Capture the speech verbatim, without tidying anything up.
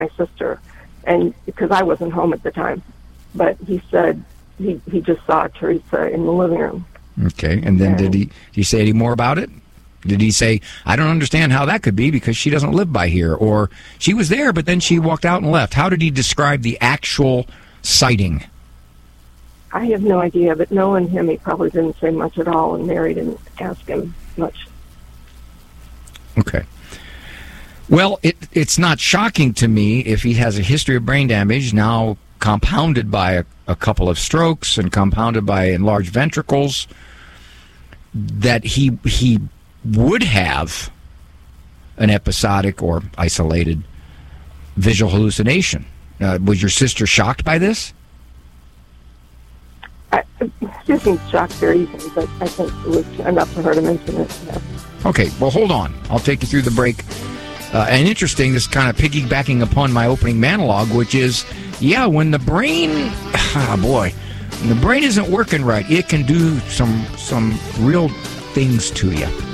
my sister, and because I wasn't home at the time. But he said he, he just saw Teresa in the living room. Okay, and then and, did he, did he say any more about it? Did he say, I don't understand how that could be because she doesn't live by here, or she was there but then she walked out and left? How did he describe the actual sighting? I have no idea, but knowing him, he probably didn't say much at all, and Mary didn't ask him much. Okay. Well, it, it's not shocking to me if he has a history of brain damage, now compounded by a, a couple of strokes and compounded by enlarged ventricles, that he he would have an episodic or isolated visual hallucination. Uh, was your sister shocked by this? I, she wasn't shocked very easily, but I think it was enough for her to mention it. Yeah. Okay, well, hold on. I'll take you through the break. Uh, and interesting, this kind of piggybacking upon my opening monologue, which is, yeah, when the brain, ah, boy, when the brain isn't working right, it can do some some real things to you.